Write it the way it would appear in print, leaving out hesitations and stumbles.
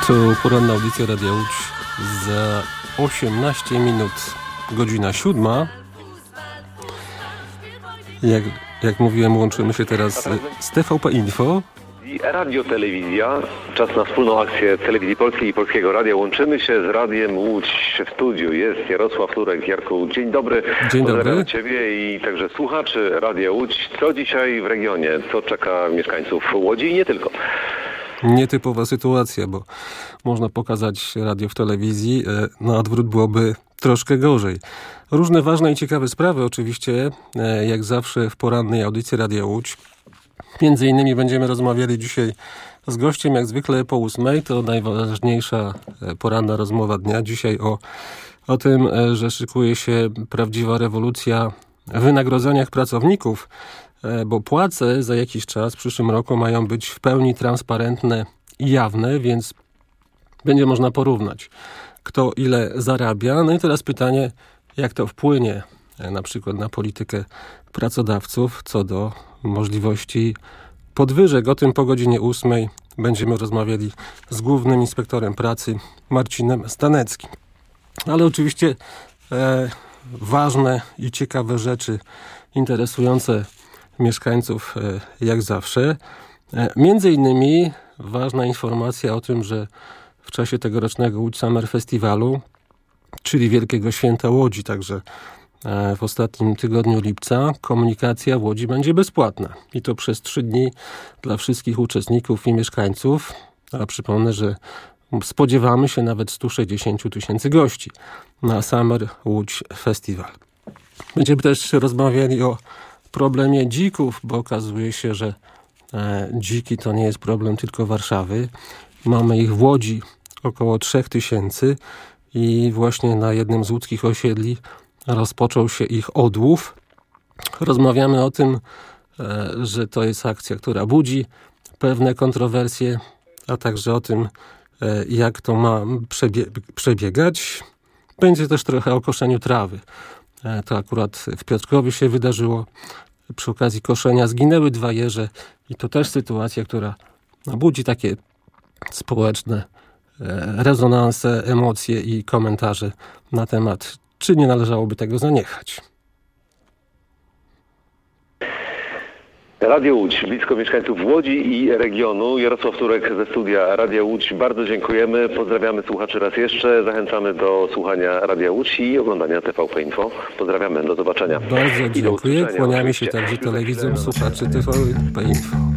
To poranna audycja Radia Łódź za 18 minut, godzina 7. Jak mówiłem, łączymy się teraz z TVP Info. I Radio Telewizja. Czas na wspólną akcję Telewizji Polskiej i Polskiego Radia. Łączymy się z Radiem Łódź. W studiu jest Jarosław Turek. Jarku, dzień dobry. Dzień dobry. Pozdrawiam Ciebie i także słuchaczy Radia Łódź. Co dzisiaj w regionie? Co czeka mieszkańców Łodzi i nie tylko? Nietypowa sytuacja, bo można pokazać radio w telewizji, na odwrót byłoby troszkę gorzej. Różne ważne i ciekawe sprawy oczywiście, jak zawsze w porannej audycji Radia Łódź. Między innymi będziemy rozmawiali dzisiaj z gościem, jak zwykle po 8. To najważniejsza poranna rozmowa dnia. Dzisiaj o tym, że szykuje się prawdziwa rewolucja w wynagrodzeniach pracowników, bo płace za jakiś czas, w przyszłym roku, mają być w pełni transparentne i jawne, więc będzie można porównać, kto ile zarabia. No i teraz pytanie, jak to wpłynie na przykład na politykę pracodawców co do możliwości podwyżek. O tym po godzinie 8 będziemy rozmawiali z głównym inspektorem pracy Marcinem Staneckim. Ale oczywiście ważne i ciekawe rzeczy interesujące mieszkańców jak zawsze. Między innymi ważna informacja o tym, że w czasie tegorocznego Łódź Summer Festiwalu, czyli Wielkiego Święta Łodzi, także w ostatnim tygodniu lipca, komunikacja w Łodzi będzie bezpłatna. I to przez 3 dni dla wszystkich uczestników i mieszkańców. A przypomnę, że spodziewamy się nawet 160 000 gości na Summer Łódź Festival. Będziemy też rozmawiali o problemie dzików, bo okazuje się, że dziki to nie jest problem tylko Warszawy. Mamy ich w Łodzi około 3000 i właśnie na jednym z łódzkich osiedli rozpoczął się ich odłów. Rozmawiamy o tym, że to jest akcja, która budzi pewne kontrowersje, a także o tym, jak to ma przebiegać. Będzie też trochę o koszeniu trawy. To akurat w Piotrkowie się wydarzyło. Przy okazji koszenia zginęły 2 jeże i to też sytuacja, która budzi takie społeczne rezonanse, emocje i komentarze na temat, czy nie należałoby tego zaniechać. Radio Łódź, blisko mieszkańców Łodzi i regionu. Jarosław Turek ze studia Radia Łódź. Bardzo dziękujemy. Pozdrawiamy słuchaczy raz jeszcze. Zachęcamy do słuchania Radia Łódź i oglądania TVP Info. Pozdrawiamy. Do zobaczenia. Bardzo dziękuję. Kłaniamy się także telewidzom słuchaczy TVP Info.